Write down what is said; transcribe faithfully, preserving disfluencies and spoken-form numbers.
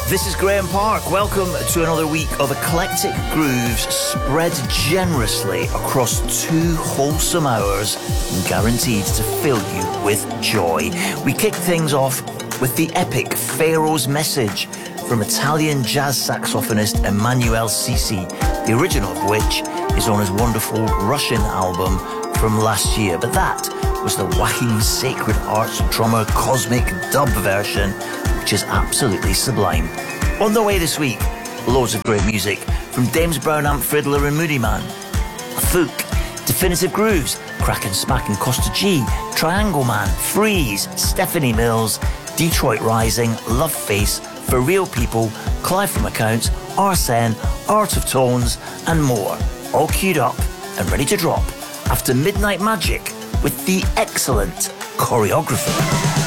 This is Graham Park. Welcome to another week of eclectic grooves spread generously across two wholesome hours, guaranteed to fill you with joy. We kick things off with the epic Pharaoh's Message from Italian jazz saxophonist Emanuele Sisi, the original of which is on his wonderful Russian album from last year. But that was the Wahim Sacred Arts drummer cosmic dub version, which is absolutely sublime. On the way this week, loads of great music from Dames Brown, Amp Fiddler and Moody Man, Fook, Definitive Grooves, Crack and Smack and Costa G, Triangle Man, Freeze, Stephanie Mills, Detroit Rising, Love Face, For Real People, Clive from Accounts, Arsene, Art of Tones and more, all queued up and ready to drop after Midnight Magic with the excellent choreography.